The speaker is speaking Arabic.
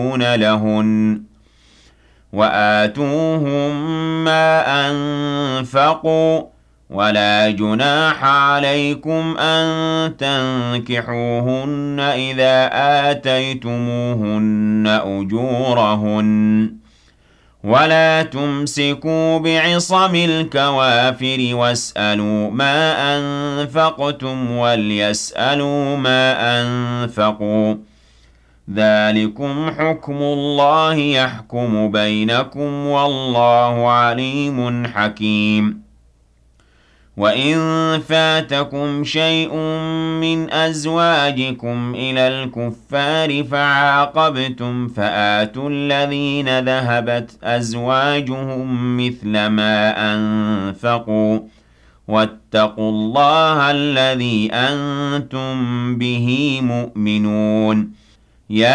لهن وآتوهم ما أنفقوا ولا جناح عليكم أن تنكحوهن إذا آتيتموهن أجورهن ولا تمسكوا بعصم الكوافر واسألوا ما أنفقتم وليسألوا ما أنفقوا ذلكم حكم الله يحكم بينكم والله عليم حكيم وإن فاتكم شيء من أزواجكم إلى الكفار فعاقبتم فآتوا الذين ذهبت أزواجهم مثل ما أنفقوا واتقوا الله الذي أنتم به مؤمنون